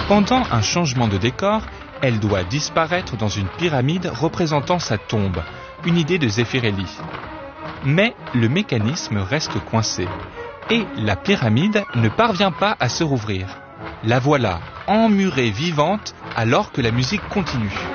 Pendant un changement de décor, elle doit disparaître dans une pyramide représentant sa tombe, une idée de Zeffirelli. Mais le mécanisme reste coincé et la pyramide ne parvient pas à se rouvrir. La voilà emmurée vivante alors que la musique continue.